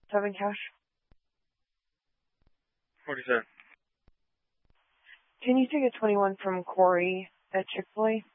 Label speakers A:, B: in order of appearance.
A: 7 cash.
B: 47.
A: Can you take a 21 from Corey at Chick-fil-A?